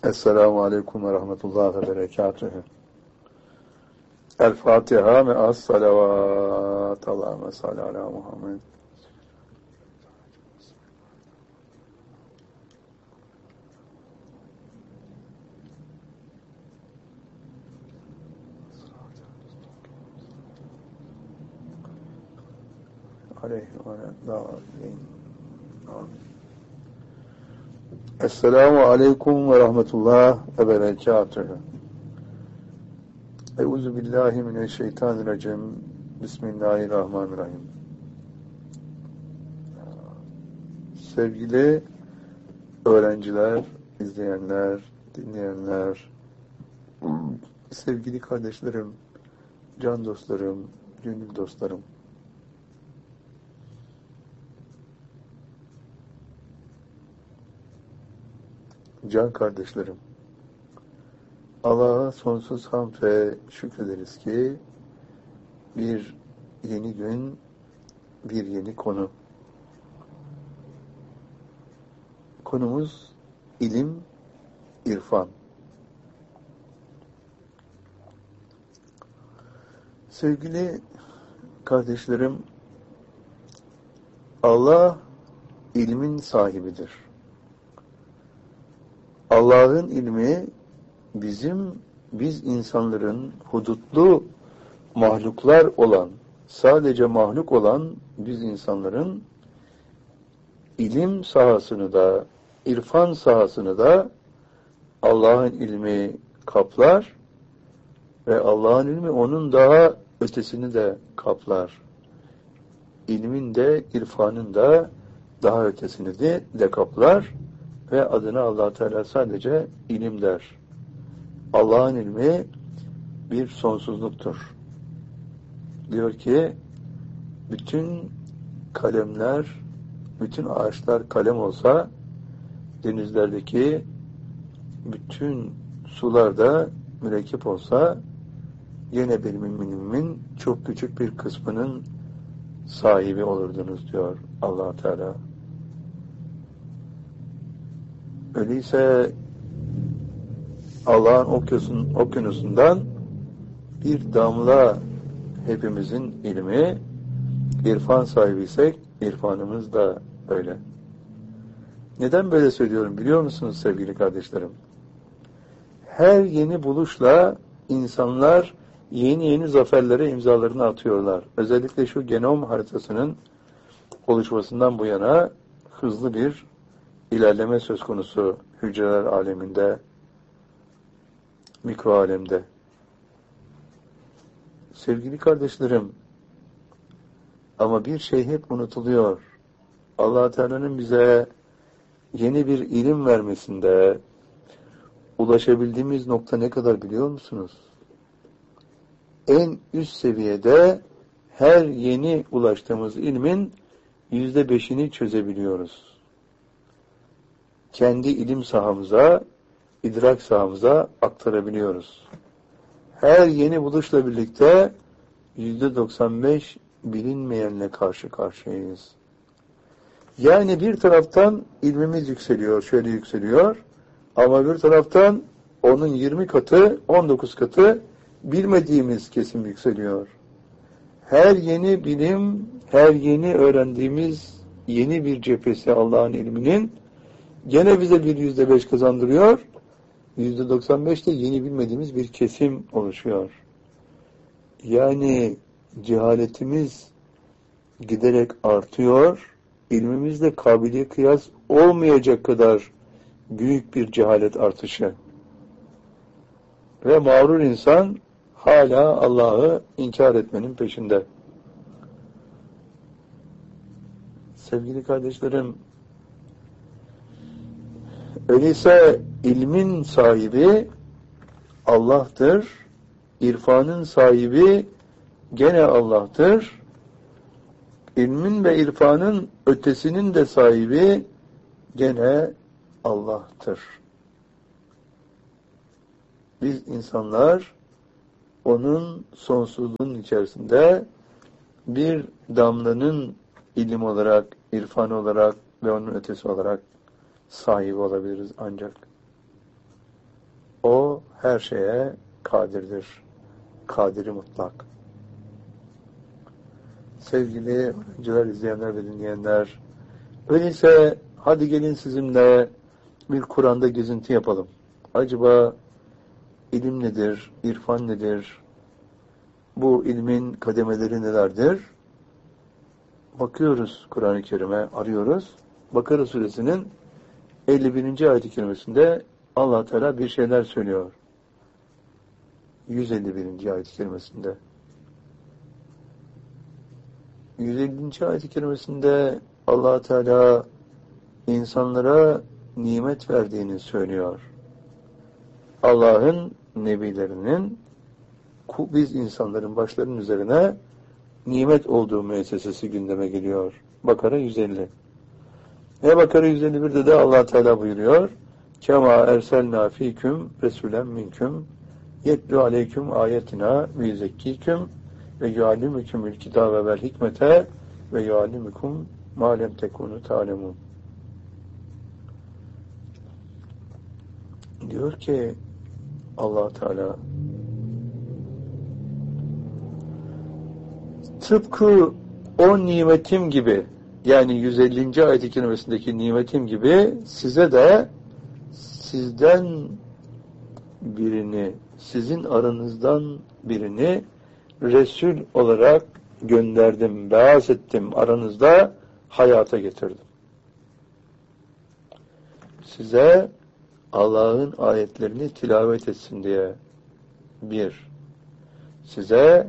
Esselamu Aleyküm ve Rahmetullah ve Berekatühü. El-Fatiha ve as-salavat. Allahümme salli ala Muhammed. Aleyhi ve aleyhi. Esselamu Aleyküm ve Rahmetullah ve Berekatühü. Euzu billahi mineşşeytanirracim. Bismillahirrahmanirrahim. Sevgili öğrenciler, izleyenler, dinleyenler, sevgili kardeşlerim, can dostlarım, gönül dostlarım. Can kardeşlerim, Allah'a sonsuz hamd ve şükrederiz ki bir yeni gün, bir yeni konu. Konumuz ilim, irfan. Sevgili kardeşlerim, Allah ilmin sahibidir. Allah'ın ilmi biz insanların hudutlu mahluklar olan, sadece mahluk olan biz insanların ilim sahasını da, irfan sahasını da Allah'ın ilmi kaplar ve Allah'ın ilmi onun daha ötesini de kaplar. İlmin de, irfanın da daha ötesini de kaplar ve adına Allah Teala sadece ilim der. Allah'ın ilmi bir sonsuzluktur. Diyor ki, bütün kalemler, bütün ağaçlar kalem olsa, denizlerdeki bütün sularda mürekkep olsa, yine benim ilmimin çok küçük bir kısmının sahibi olurdunuz diyor Allah Teala. Öyleyse Allah'ın okyanusundan bir damla hepimizin ilmi, irfan sahibiysek irfanımız da öyle. Neden böyle söylüyorum biliyor musunuz sevgili kardeşlerim? Her yeni buluşla insanlar yeni zaferlere imzalarını atıyorlar. Özellikle şu genom haritasının oluşmasından bu yana hızlı bir ilerleme söz konusu hücreler aleminde, mikro alemde. Sevgili kardeşlerim, ama bir şey hep unutuluyor. Allah Teala'nın bize yeni bir ilim vermesinde ulaşabildiğimiz nokta ne kadar biliyor musunuz? En üst seviyede her yeni ulaştığımız ilmin %5'ini çözebiliyoruz. Kendi ilim sahamıza, idrak sahamıza aktarabiliyoruz. Her yeni buluşla birlikte %95 bilinmeyenle karşı karşıyayız. Yani bir taraftan ilmimiz yükseliyor, şöyle yükseliyor, ama bir taraftan onun 20 katı, 19 katı bilmediğimiz kesim yükseliyor. Her yeni bilim, her yeni öğrendiğimiz yeni bir cephesi Allah'ın ilminin gene bize bir %5 kazandırıyor. %95'te yeni bilmediğimiz bir kesim oluşuyor. Yani cehaletimiz giderek artıyor. İlmimizde kabiliye kıyas olmayacak kadar büyük bir cehalet artışı. Ve mağrur insan hala Allah'ı inkar etmenin peşinde. Sevgili kardeşlerim, öyleyse ilmin sahibi Allah'tır, irfanın sahibi gene Allah'tır, ilmin ve irfanın ötesinin de sahibi gene Allah'tır. Biz insanlar onun sonsuzluğun içerisinde bir damlanın ilim olarak, irfan olarak ve onun ötesi olarak sahibi olabiliriz ancak. her şeye kadirdir. Kadiri mutlak. Sevgili öğrenciler, izleyenler ve dinleyenler, öyleyse hadi gelin sizinle bir Kur'an'da gezinti yapalım. Acaba ilim nedir? İrfan nedir? Bu ilmin kademeleri nelerdir? Bakıyoruz Kur'an-ı Kerim'e, arıyoruz. Bakara suresinin 51. ayet-i kerimesinde Allah Teala bir şeyler söylüyor. 151. ayet-i kerimesinde. 150. ayet-i kerimesinde Allah Teala insanlara nimet verdiğini söylüyor. Allah'ın nebilerinin biz insanların başlarının üzerine nimet olduğu müessesesi gündeme geliyor. Bakara 150. Bakara 151'de de Allah Teala buyuruyor. Kema erselna fiküm resulen minküm yetlu aleyküm ayetina ve yüzekkiküm ve yuallimükümül kitabe vel hikmete ve yuallimüküm ma lem tekunu ta'lemun. Diyor ki Allah Teala, tıpkı o nimetim gibi, yani 150. ayet-i kerimesindeki nimetim gibi size de sizden birini, sizin aranızdan birini Resul olarak gönderdim, beas ettim, aranızda hayata getirdim. Size Allah'ın ayetlerini tilavet etsin diye. Bir, size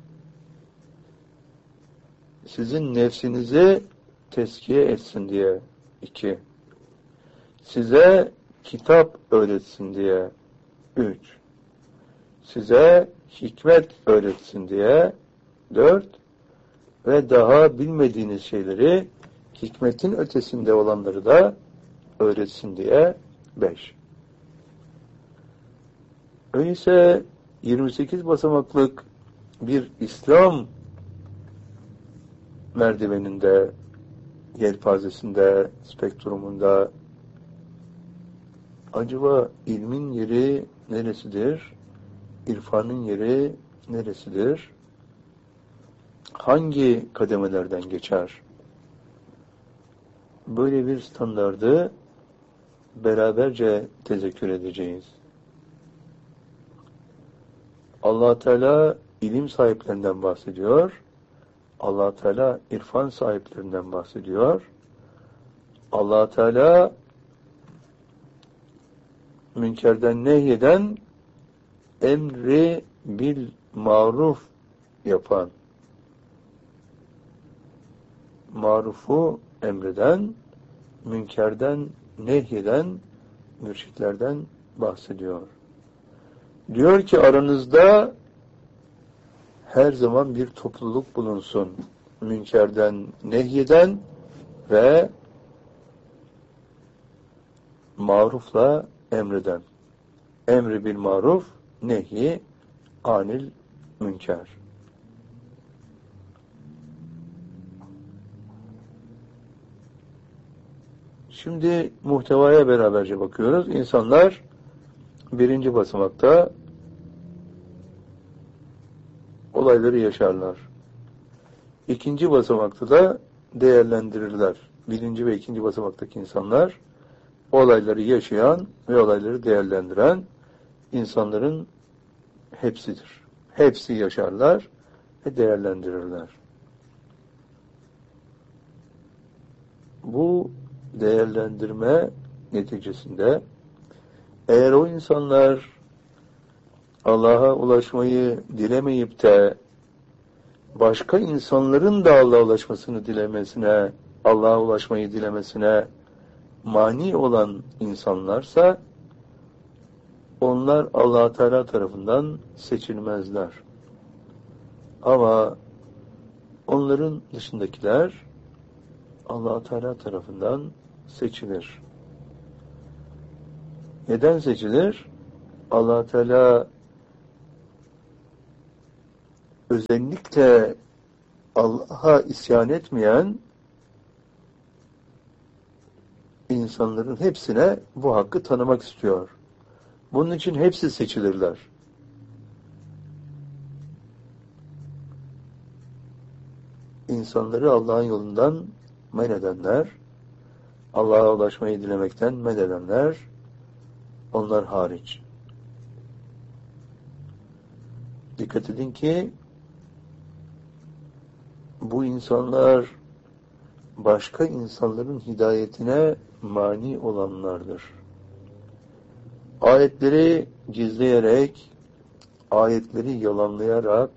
sizin nefsinizi tezkiye etsin diye. 2. Size kitap öğretsin diye. 3. Size hikmet öğretsin diye. 4. Ve daha bilmediğiniz şeyleri, hikmetin ötesinde olanları da öğretsin diye. 5. Öyleyse 28 basamaklık bir İslam merdiveninde, yelpazesinde, spektrumunda acaba ilmin yeri neresidir? İrfanın yeri neresidir? Hangi kademelerden geçer? Böyle bir standardı beraberce tezekkür edeceğiz. Allah Teala ilim sahiplerinden bahsediyor. Allah Teala irfan sahiplerinden bahsediyor. Allah Teala münkerden nehyeden, emri bil maruf yapan, marufu emreden, münkerden nehyeden mürşitlerden bahsediyor. Diyor ki aranızda her zaman bir topluluk bulunsun. Münkerden nehyeden ve marufla emreden. Emri bil maruf, nehi anil münker. Şimdi muhtevaya beraberce bakıyoruz. İnsanlar birinci basamakta olayları yaşarlar. İkinci basamakta da değerlendirirler. Birinci ve ikinci basamaktaki insanlar olayları yaşayan ve olayları değerlendiren insanların hepsidir. Hepsi yaşarlar ve değerlendirirler. Bu değerlendirme neticesinde eğer o insanlar Allah'a ulaşmayı dilemeyip de başka insanların da Allah'a ulaşmasını dilemesine, Allah'a ulaşmayı dilemesine mani olan insanlarsa onlar Allah Teala tarafından seçilmezler. Ama onların dışındakiler Allah Teala tarafından seçilir. Neden seçilir? Allah Teala özellikle Allah'a isyan etmeyen insanların hepsine bu hakkı tanımak istiyor. Bunun için hepsi seçilirler. İnsanları Allah'ın yolundan men edenler, Allah'a ulaşmayı dilemekten men edenler, onlar hariç. Dikkat edin ki, bu insanlar başka insanların hidayetine mani olanlardır. Ayetleri gizleyerek, ayetleri yalanlayarak,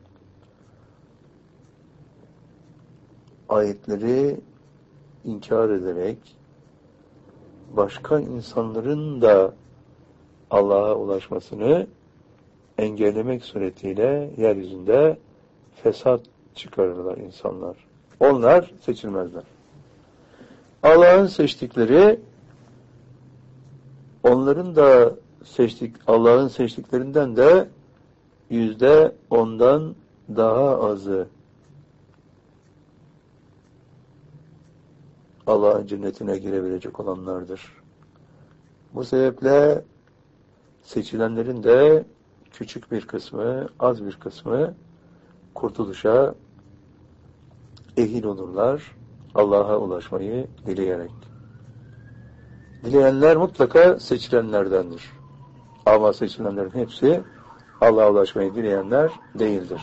ayetleri inkar ederek, başka insanların da Allah'a ulaşmasını engellemek suretiyle yeryüzünde fesat çıkarırlar insanlar. Onlar seçilmezler. Allah'ın seçtikleri, onların da Allah'ın seçtiklerinden de %10'dan daha azı Allah'ın cennetine girebilecek olanlardır. Bu sebeple seçilenlerin de küçük bir kısmı, az bir kısmı kurtuluşa ehil olurlar, Allah'a ulaşmayı dileyerek. Dileyenler mutlaka seçilenlerdendir. Ama seçilenlerin hepsi Allah'a ulaşmayı dileyenler değildir.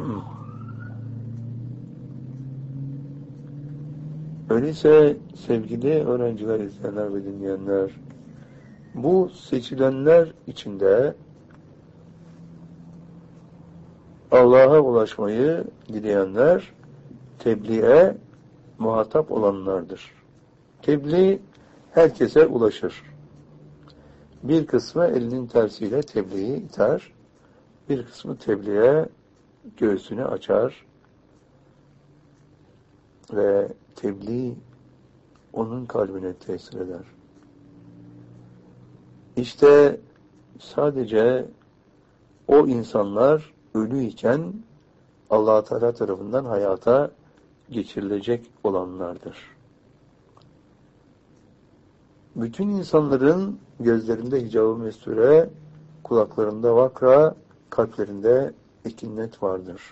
Öyleyse sevgili öğrenciler, izleyenler ve dinleyenler, bu seçilenler içinde Allah'a ulaşmayı dileyenler tebliğe muhatap olanlardır. Tebliğ herkese ulaşır. Bir kısmı elinin tersiyle tebliği iter, bir kısmı tebliğe göğsünü açar ve tebliğ onun kalbine tesir eder. İşte sadece o insanlar ölüyken Allah Teala tarafından hayata geçirilecek olanlardır. Bütün insanların gözlerinde hicab-ı mesture, kulaklarında vakra, kalplerinde ekinnet vardır.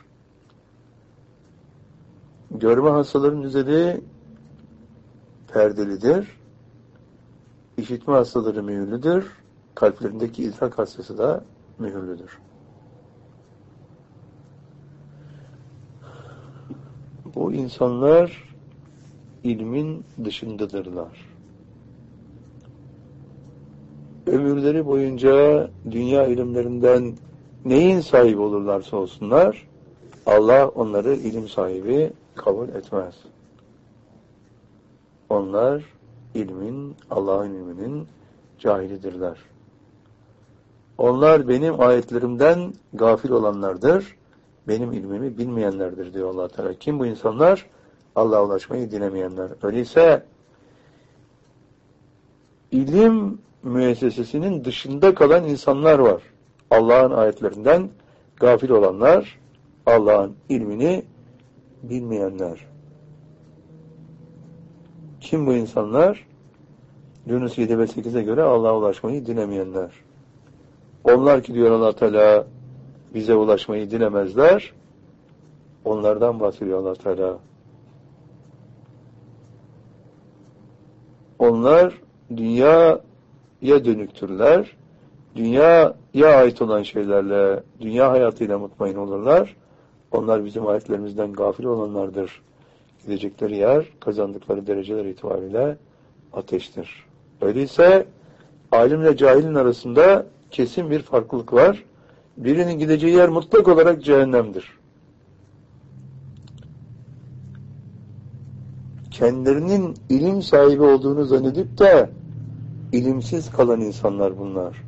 Görme hastaların üzeri perdelidir. İşitme hastaları mühürlüdür. Kalplerindeki idrak hastası da mühürlüdür. Bu insanlar ilmin dışındadırlar. Ömürleri boyunca dünya ilimlerinden neyin sahibi olurlarsa olsunlar, Allah onları ilim sahibi kabul etmez. Onlar Allah'ın ilminin cahilidirler. Onlar benim ayetlerimden gafil olanlardır, benim ilmimi bilmeyenlerdir diyor Allah Teala. Kim bu insanlar? Allah'a ulaşmayı dilemeyenler. Öyleyse ilim müessesesinin dışında kalan insanlar var. Allah'ın ayetlerinden gafil olanlar, Allah'ın ilmini bilmeyenler. Kim bu insanlar? Yunus 7 ve 8'e göre Allah'a ulaşmayı dilemeyenler. Onlar ki diyor Allah Teala bize ulaşmayı dilemezler. Onlardan bahsediyor Allah Teala. Onlar dünyaya dönüktürler. Dünyaya ait olan şeylerle, dünya hayatıyla mutmain olurlar. Onlar bizim ayetlerimizden gafil olanlardır. Gidecekleri yer, kazandıkları dereceler itibariyle ateştir. Öyleyse alimle cahilin arasında kesin bir farklılık var. Birinin gideceği yer mutlak olarak cehennemdir. Kendilerinin ilim sahibi olduğunu zannedip de ilimsiz kalan insanlar bunlar.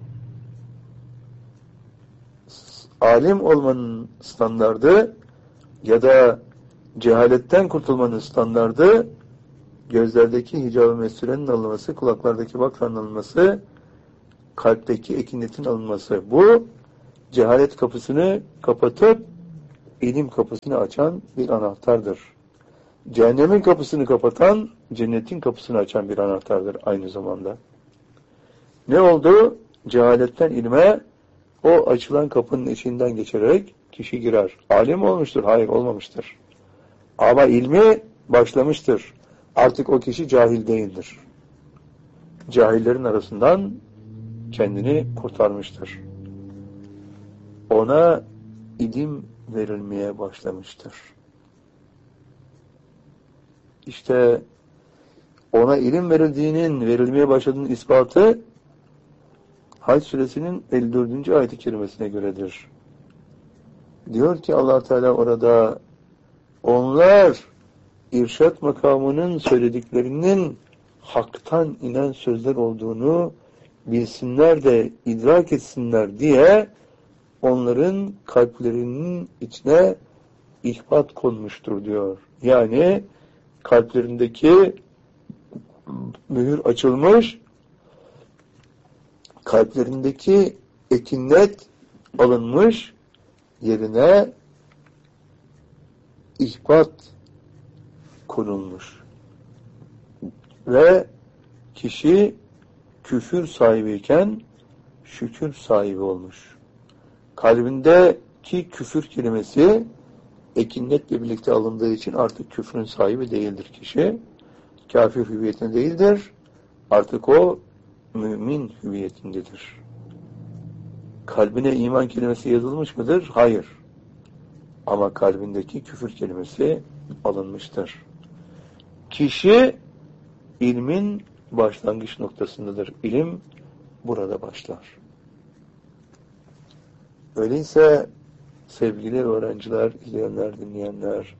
Alim olmanın standardı ya da cehaletten kurtulmanın standardı gözlerdeki hicab-ı mesurenin alınması, kulaklardaki vakranın alınması, kalpteki ekinetin alınması. Bu cehalet kapısını kapatıp ilim kapısını açan bir anahtardır. Cehennemin kapısını kapatan, cennetin kapısını açan bir anahtardır aynı zamanda. Ne oldu? Cehaletten ilme o açılan kapının içinden geçerek kişi girer. Alim olmuştur? Hayır, olmamıştır. Ama ilmi başlamıştır. Artık o kişi cahil değildir. Cahillerin arasından kendini kurtarmıştır. Ona ilim verilmeye başlamıştır. İşte ona ilim verilmeye başladığının ispatı Hac suresinin 54. ayet-i kerimesine göredir. Diyor ki Allah Teala orada, onlar irşat makamının söylediklerinin haktan inen sözler olduğunu bilsinler de idrak etsinler diye onların kalplerinin içine ihbat konmuştur diyor. Yani kalplerindeki mühür açılmış, kalplerindeki ekinnet alınmış, yerine ihbat konulmuş. Ve kişi küfür sahibiyken şükür sahibi olmuş. Kalbindeki küfür kelimesi ekinnetle birlikte alındığı için artık küfrün sahibi değildir kişi. Kafir hüviyetinde değildir. Artık o mümin hüviyetindedir. Kalbine iman kelimesi yazılmış mıdır? Hayır. Ama kalbindeki küfür kelimesi alınmıştır. Kişi ilmin başlangıç noktasındadır. İlim burada başlar. Öyleyse sevgili öğrenciler, izleyenler, dinleyenler,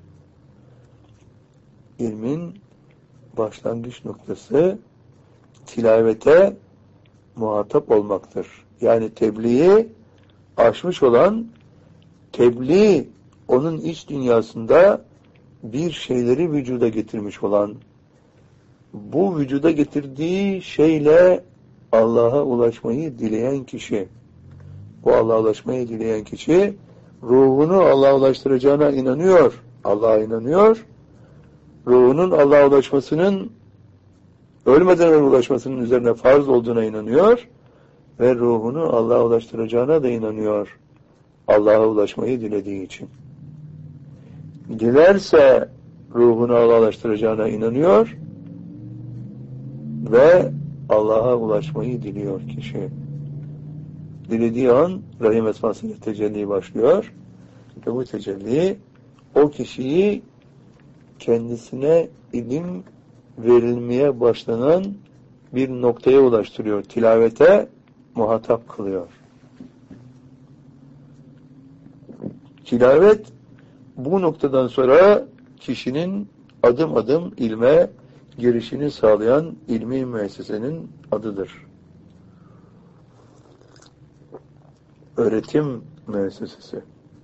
ilmin başlangıç noktası tilavete muhatap olmaktır. Yani tebliği aşmış olan, tebliğ onun iç dünyasında bir şeyleri vücuda getirmiş olan, bu vücuda getirdiği şeyle Allah'a ulaşmayı dileyen kişi, bu Allah'a ulaşmayı dileyen kişi, ruhunu Allah'a ulaştıracağına inanıyor. Allah'a inanıyor. Ruhunun Allah'a ulaşmasının, ölmeden önce ulaşmasının üzerine farz olduğuna inanıyor. Ve ruhunu Allah'a ulaştıracağına da inanıyor. Allah'a ulaşmayı dilediği için. Dilerse ruhunu Allah'a ulaştıracağına inanıyor. Ve Allah'a ulaşmayı diliyor kişi. Dilediği an Rahim esmasıyla tecelli başlıyor. Ve bu tecelli o kişiyi kendisine ilim verilmeye başlanan bir noktaya ulaştırıyor. Tilavete muhatap kılıyor. Tilavet bu noktadan sonra kişinin adım adım ilme girişini sağlayan ilmi müessesenin adıdır. Öğretim müessesesi.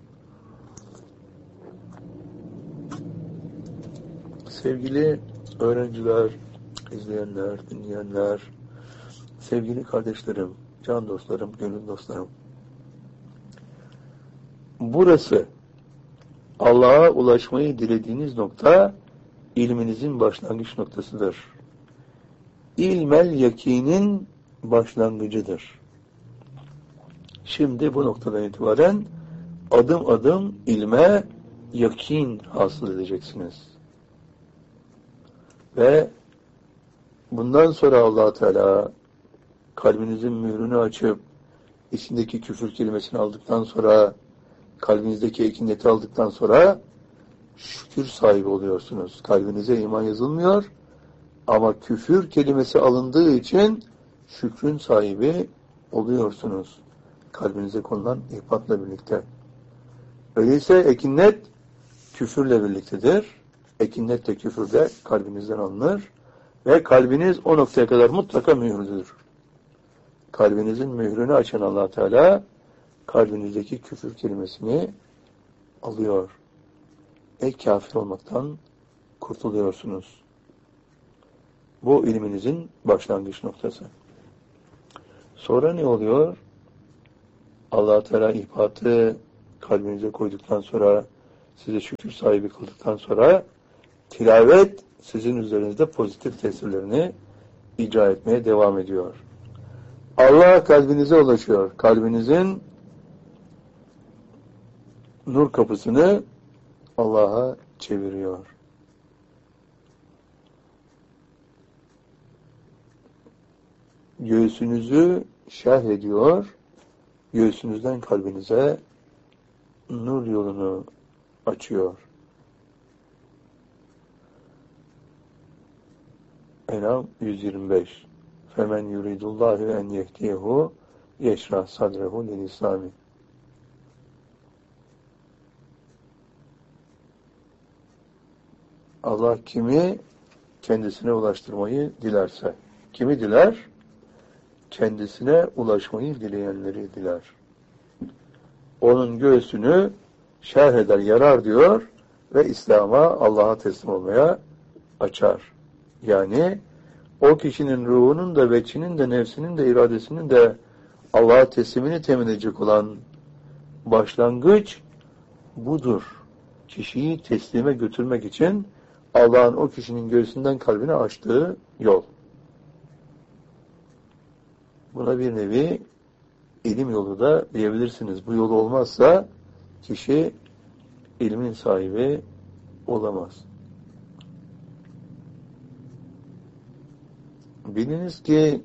Sevgili öğrenciler, izleyenler, dinleyenler, sevgili kardeşlerim, can dostlarım, gönül dostlarım. Burası Allah'a ulaşmayı dilediğiniz nokta ilminizin başlangıç noktasıdır. İlmel yakinin başlangıcıdır. Şimdi bu noktadan itibaren adım adım ilme yakin hasıl edeceksiniz. Ve bundan sonra Allah Teala kalbinizin mührünü açıp içindeki küfür kelimesini aldıktan sonra, kalbinizdeki ekineti aldıktan sonra şükür sahibi oluyorsunuz. Kalbinize iman yazılmıyor ama küfür kelimesi alındığı için şükrün sahibi oluyorsunuz. Kalbinize konulan ihbatla birlikte. Öyleyse ekinnet küfürle birliktedir. Ekinnet de küfür de kalbinizden alınır ve kalbiniz o noktaya kadar mutlaka mühürdür. Kalbinizin mührünü açan Allah Teala kalbinizdeki küfür kelimesini alıyor. Kafir olmaktan kurtuluyorsunuz. Bu ilminizin başlangıç noktası. Sonra ne oluyor? Allah Teala ihbatı kalbinize koyduktan sonra, size şükür sahibi kıldıktan sonra tilavet sizin üzerinizde pozitif tesirlerini icra etmeye devam ediyor. Allah kalbinize ulaşıyor. Kalbinizin nur kapısını Allah'a çeviriyor. Göğsünüzü şerh ediyor. Göğsünüzden kalbinize nur yolunu açıyor. En'am 125. Femen yuridullahu en yehdiyehu yeşrah sadrehu lil İslami. Allah kimi kendisine ulaştırmayı dilerse, kimi diler? Kendisine ulaşmayı dileyenleri diler. Onun göğsünü şerh eder, yarar diyor ve İslam'a, Allah'a teslim olmaya açar. Yani o kişinin ruhunun da, veçinin de, nefsinin de, iradesinin de Allah'a teslimini temin edecek olan başlangıç budur. Kişiyi teslime götürmek için Allah'ın o kişinin göğsünden kalbine açtığı yol. Buna bir nevi ilim yolu da diyebilirsiniz. Bu yol olmazsa kişi ilmin sahibi olamaz. Biliniz ki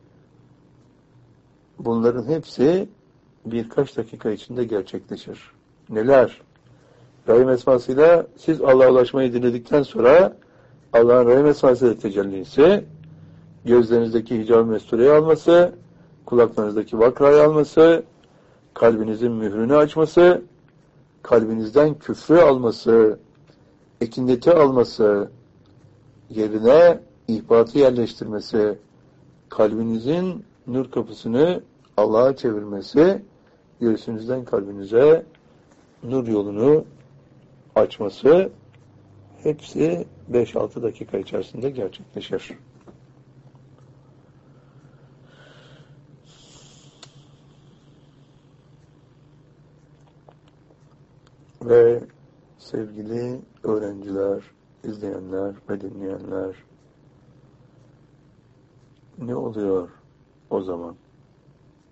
bunların hepsi birkaç dakika içinde gerçekleşir. Neler? Rahim esmasıyla siz Allah'a ulaşmayı dinledikten sonra Allah'ın rahim esmasıyla tecellisi, gözlerinizdeki hicab-ı mestureyi alması, kulaklarınızdaki vakrayı alması, kalbinizin mührünü açması, kalbinizden küfrü alması, ekineti alması, yerine ihbatı yerleştirmesi, kalbinizin nur kapısını Allah'a çevirmesi, göğsünüzden kalbinize nur yolunu açması, hepsi 5-6 dakika içerisinde gerçekleşir. Ve sevgili öğrenciler, izleyenler ve dinleyenler, ne oluyor o zaman?